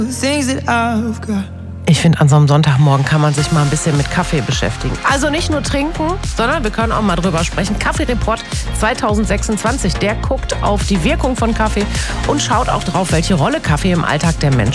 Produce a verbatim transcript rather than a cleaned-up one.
Ich finde, an so einem Sonntagmorgen kann man sich mal ein bisschen mit Kaffee beschäftigen. Also nicht nur trinken, sondern wir können auch mal drüber sprechen. Kaffee-Report zwanzig sechsundzwanzig, der guckt auf die Wirkung von Kaffee und schaut auch drauf, welche Rolle Kaffee im Alltag der Menschen